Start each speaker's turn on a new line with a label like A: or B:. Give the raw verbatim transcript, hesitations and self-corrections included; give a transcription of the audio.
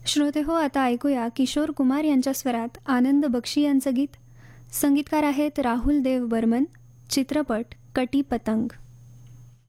A: श्रोते हो, आता ऐकूया किशोर कुमार यांच्या स्वरात आनंद बक्षी यांचं गीत. संगीतकार आहेत राहुल देव बर्मन. चित्रपट कटी पतंग.